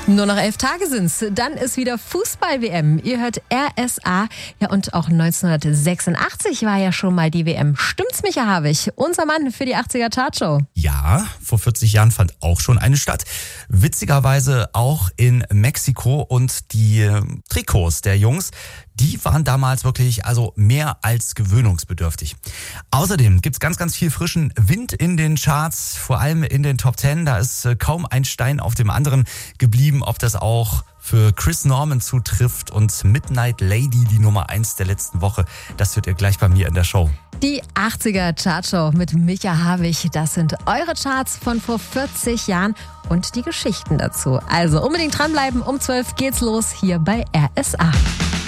Nur noch 11 Tage sind's. Dann ist wieder Fußball-WM. Ihr hört RSA. Ja, und auch 1986 war ja schon mal die WM. Stimmt's, Micha Havig? Unser Mann für die 80er Chartshow. Ja, vor 40 Jahren fand auch schon eine statt. Witzigerweise auch in Mexiko, und die Trikots der Jungs, die waren damals wirklich mehr als gewöhnungsbedürftig. Außerdem gibt's ganz, ganz viel frischen Wind in den Charts, vor allem in den Top 10. Da ist kaum ein Stein auf dem anderen geblieben, ob das auch für Chris Norman zutrifft und Midnight Lady, die Nummer 1 der letzten Woche. Das hört ihr gleich bei mir in der Show. Die 80er Chartshow mit Micha Havig. Das sind eure Charts von vor 40 Jahren und die Geschichten dazu. Also unbedingt dranbleiben. Um 12 geht's los hier bei RSA.